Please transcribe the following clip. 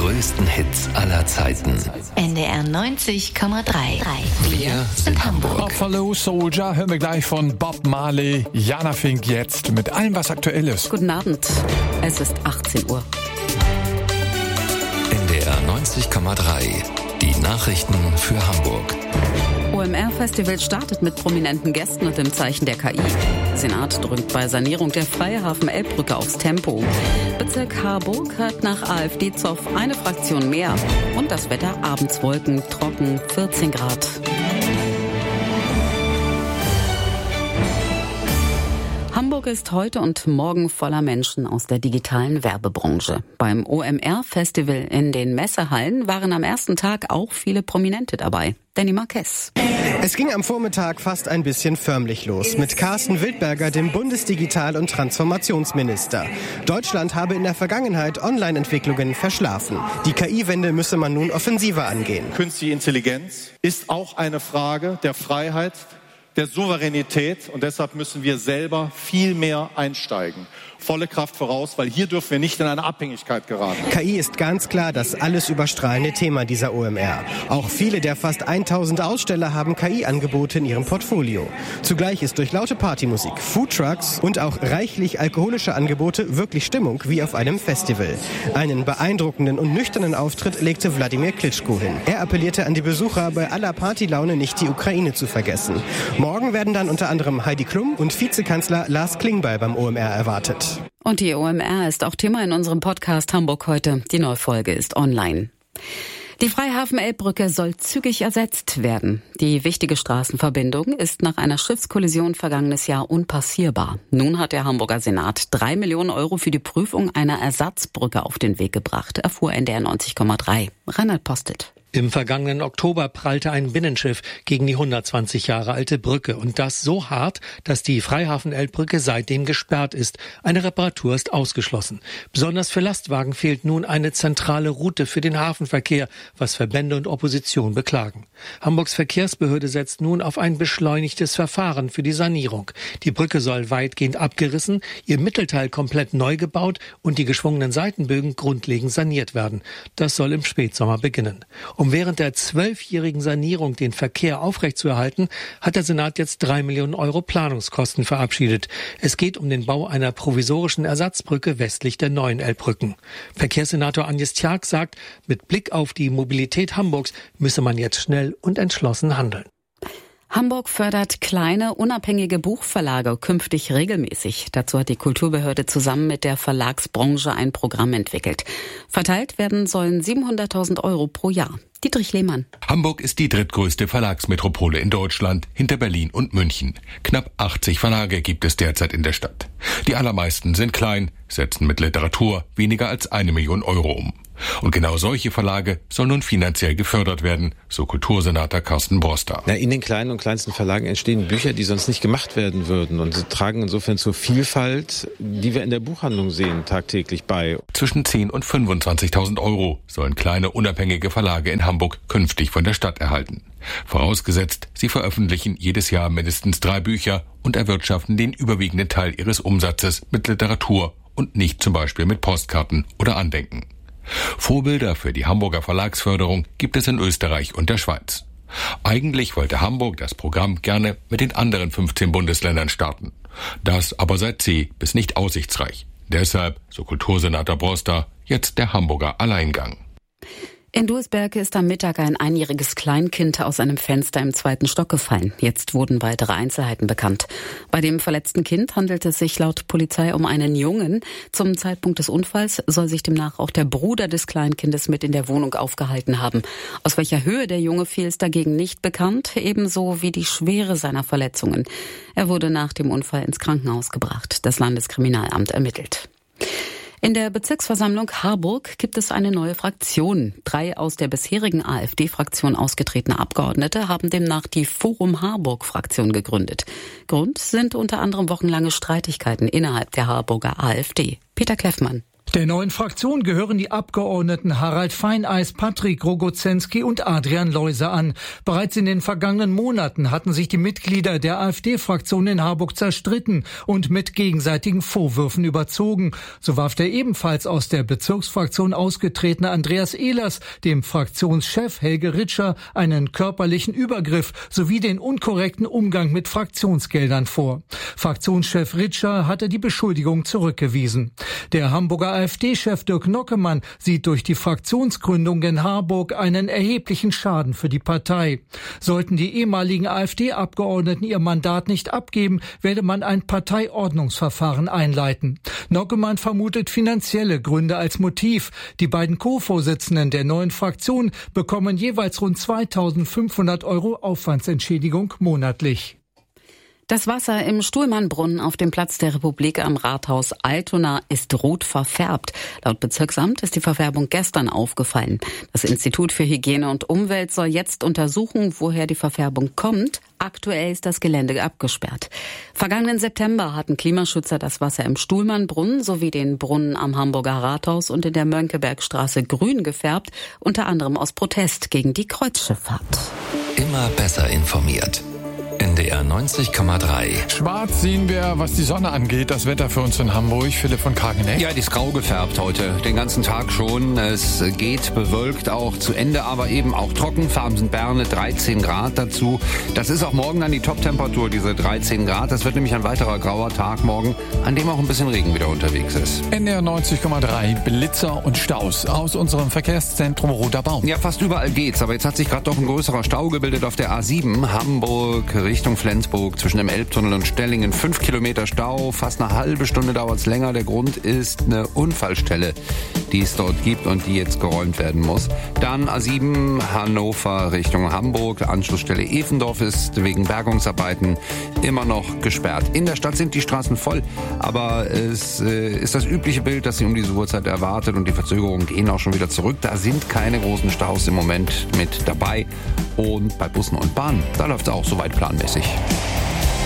größten Hits aller Zeiten. NDR 90,3. Wir sind Hamburg. Buffalo Soldier hören wir gleich von Bob Marley. Jana Fink jetzt mit allem, was aktuell ist. Guten Abend. Es ist 18 Uhr. NDR 90,3. Die Nachrichten für Hamburg. OMR-Festival startet mit prominenten Gästen und im Zeichen der KI. Senat drückt bei Sanierung der Freihafen-Elbbrücke aufs Tempo. Bezirk Harburg hat nach AfD-Zoff eine Fraktion mehr. Und das Wetter: abends Wolken, trocken, 14 Grad. Hamburg ist heute und morgen voller Menschen aus der digitalen Werbebranche. Beim OMR-Festival in den Messehallen waren am ersten Tag auch viele Prominente dabei. Danny Marquez. Es ging am Vormittag fast ein bisschen förmlich los mit Carsten Wildberger, dem Bundesdigital- und Transformationsminister. Deutschland habe in der Vergangenheit Online-Entwicklungen verschlafen. Die KI-Wende müsse man nun offensiver angehen. Künstliche Intelligenz ist auch eine Frage der Freiheit, der Souveränität, und deshalb müssen wir selber viel mehr einsteigen. Volle Kraft voraus, weil hier dürfen wir nicht in eine Abhängigkeit geraten. KI ist ganz klar das alles überstrahlende Thema dieser OMR. Auch viele der fast 1000 Aussteller haben KI-Angebote in ihrem Portfolio. Zugleich ist durch laute Partymusik, Foodtrucks und auch reichlich alkoholische Angebote wirklich Stimmung wie auf einem Festival. Einen beeindruckenden und nüchternen Auftritt legte Wladimir Klitschko hin. Er appellierte an die Besucher, bei aller Partylaune nicht die Ukraine zu vergessen. Morgen werden dann unter anderem Heidi Klum und Vizekanzler Lars Klingbeil beim OMR erwartet. Und die OMR ist auch Thema in unserem Podcast Hamburg heute. Die Neufolge ist online. Die Freihafen-Elbbrücke soll zügig ersetzt werden. Die wichtige Straßenverbindung ist nach einer Schiffskollision vergangenes Jahr unpassierbar. Nun hat der Hamburger Senat 3 Millionen Euro für die Prüfung einer Ersatzbrücke auf den Weg gebracht, erfuhr NDR 90,3. Reinhard Postet. Im vergangenen Oktober prallte ein Binnenschiff gegen die 120 Jahre alte Brücke. Und das so hart, dass die Freihafen-Elbbrücke seitdem gesperrt ist. Eine Reparatur ist ausgeschlossen. Besonders für Lastwagen fehlt nun eine zentrale Route für den Hafenverkehr, was Verbände und Opposition beklagen. Hamburgs Verkehrsbehörde setzt nun auf ein beschleunigtes Verfahren für die Sanierung. Die Brücke soll weitgehend abgerissen, ihr Mittelteil komplett neu gebaut und die geschwungenen Seitenbögen grundlegend saniert werden. Das soll im Spätsommer beginnen. Um während der 12-jährigen Sanierung den Verkehr aufrechtzuerhalten, hat der Senat jetzt 3 Millionen Euro Planungskosten verabschiedet. Es geht um den Bau einer provisorischen Ersatzbrücke westlich der neuen Elbbrücken. Verkehrssenator Agnes Tjark sagt, mit Blick auf die Mobilität Hamburgs müsse man jetzt schnell und entschlossen handeln. Hamburg fördert kleine, unabhängige Buchverlage künftig regelmäßig. Dazu hat die Kulturbehörde zusammen mit der Verlagsbranche ein Programm entwickelt. Verteilt werden sollen 700.000 Euro pro Jahr. Dietrich Lehmann. Hamburg ist die drittgrößte Verlagsmetropole in Deutschland, hinter Berlin und München. Knapp 80 Verlage gibt es derzeit in der Stadt. Die allermeisten sind klein, setzen mit Literatur weniger als 1 Million Euro um. Und genau solche Verlage sollen nun finanziell gefördert werden, so Kultursenator Carsten Broster. In den kleinen und kleinsten Verlagen entstehen Bücher, die sonst nicht gemacht werden würden, und sie tragen insofern zur Vielfalt, die wir in der Buchhandlung sehen, tagtäglich bei. Zwischen 10.000 und 25.000 Euro sollen kleine unabhängige Verlage in Hamburg künftig von der Stadt erhalten. Vorausgesetzt, sie veröffentlichen jedes Jahr mindestens 3 Bücher und erwirtschaften den überwiegenden Teil ihres Umsatzes mit Literatur und nicht zum Beispiel mit Postkarten oder Andenken. Vorbilder für die Hamburger Verlagsförderung gibt es in Österreich und der Schweiz. Eigentlich wollte Hamburg das Programm gerne mit den anderen 15 Bundesländern starten. Das aber sei zäh bis nicht aussichtsreich. Deshalb, so Kultursenator Broster, jetzt der Hamburger Alleingang. In Duisberg ist am Mittag ein einjähriges Kleinkind aus einem Fenster im 2. Stock gefallen. Jetzt wurden weitere Einzelheiten bekannt. Bei dem verletzten Kind handelt es sich laut Polizei um einen Jungen. Zum Zeitpunkt des Unfalls soll sich demnach auch der Bruder des Kleinkindes mit in der Wohnung aufgehalten haben. Aus welcher Höhe der Junge fiel, ist dagegen nicht bekannt, ebenso wie die Schwere seiner Verletzungen. Er wurde nach dem Unfall ins Krankenhaus gebracht. Das Landeskriminalamt ermittelt. In der Bezirksversammlung Harburg gibt es eine neue Fraktion. 3 aus der bisherigen AfD-Fraktion ausgetretene Abgeordnete haben demnach die Forum Harburg-Fraktion gegründet. Grund sind unter anderem wochenlange Streitigkeiten innerhalb der Harburger AfD. Peter Kleffmann. Der neuen Fraktion gehören die Abgeordneten Harald Feineis, Patrick Rogozenski und Adrian Leuser an. Bereits in den vergangenen Monaten hatten sich die Mitglieder der AfD-Fraktion in Harburg zerstritten und mit gegenseitigen Vorwürfen überzogen. So warf der ebenfalls aus der Bezirksfraktion ausgetretene Andreas Ehlers dem Fraktionschef Helge Ritscher einen körperlichen Übergriff sowie den unkorrekten Umgang mit Fraktionsgeldern vor. Fraktionschef Ritscher hatte die Beschuldigung zurückgewiesen. Der Hamburger AfD-Chef Dirk Nockemann sieht durch die Fraktionsgründung in Harburg einen erheblichen Schaden für die Partei. Sollten die ehemaligen AfD-Abgeordneten ihr Mandat nicht abgeben, werde man ein Parteiordnungsverfahren einleiten. Nockemann vermutet finanzielle Gründe als Motiv. Die beiden Co-Vorsitzenden der neuen Fraktion bekommen jeweils rund 2.500 € Aufwandsentschädigung monatlich. Das Wasser im Stuhlmannbrunnen auf dem Platz der Republik am Rathaus Altona ist rot verfärbt. Laut Bezirksamt ist die Verfärbung gestern aufgefallen. Das Institut für Hygiene und Umwelt soll jetzt untersuchen, woher die Verfärbung kommt. Aktuell ist das Gelände abgesperrt. Vergangenen September hatten Klimaschützer das Wasser im Stuhlmannbrunnen sowie den Brunnen am Hamburger Rathaus und in der Mönckebergstraße grün gefärbt, unter anderem aus Protest gegen die Kreuzschifffahrt. Immer besser informiert. NDR 90,3. Schwarz sehen wir, was die Sonne angeht. Das Wetter für uns in Hamburg. Philipp von Kageneck. Ja, die ist grau gefärbt heute. Den ganzen Tag schon. Es geht bewölkt auch zu Ende, aber eben auch trocken. Farben sind Berne, 13 Grad dazu. Das ist auch morgen dann die Top-Temperatur, diese 13 Grad. Das wird nämlich ein weiterer grauer Tag morgen, an dem auch ein bisschen Regen wieder unterwegs ist. NDR 90,3. Blitzer und Staus aus unserem Verkehrszentrum Roter Baum. Ja, fast überall geht's. Aber jetzt hat sich gerade doch ein größerer Stau gebildet auf der A7. Hamburg Richtung Flensburg zwischen dem Elbtunnel und Stellingen. 5 Kilometer Stau, fast eine halbe Stunde dauert's länger. Der Grund ist eine Unfallstelle, die es dort gibt und die jetzt geräumt werden muss. Dann A7 Hannover Richtung Hamburg. Anschlussstelle Efendorf ist wegen Bergungsarbeiten immer noch gesperrt. In der Stadt sind die Straßen voll, aber es ist das übliche Bild, das Sie um diese Uhrzeit erwartet und die Verzögerungen gehen auch schon wieder zurück. Da sind keine großen Staus im Moment mit dabei. Und bei Bussen und Bahnen, da läuft's auch soweit planmäßig.